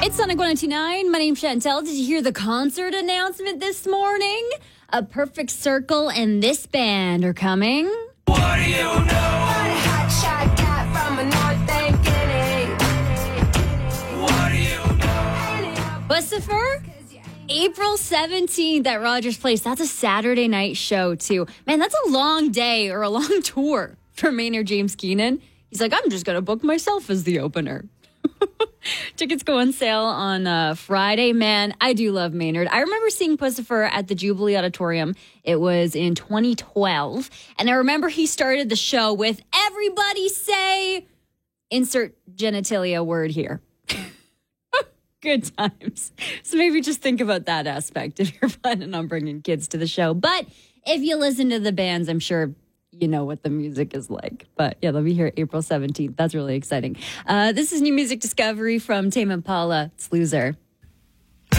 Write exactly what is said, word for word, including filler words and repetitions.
It's Sonic one oh two point nine. My name's Chantel. Did you hear the concert announcement this morning? A Perfect Circle and this band are coming. What do you know? Hot shot cat from a North End Guinea. What do you know? Pussifer? April seventeenth at Rogers Place. That's a Saturday night show, too. Man, that's a long day or a long tour for Maynard James Keenan. He's like, I'm just going to book myself as the opener. Tickets go on sale on uh, Friday. Man, I do love Maynard. I remember seeing Pussifer at the Jubilee Auditorium. It was in twenty twelve. And I remember he started the show with, everybody say, insert genitalia word here. Good times. So maybe just think about that aspect if you're planning on bringing kids to the show. But if you listen to the bands, I'm sure you know what the music is like. But yeah, they'll be here April seventeenth. That's really exciting. Uh, this is new music discovery from Tame Impala. It's Loser.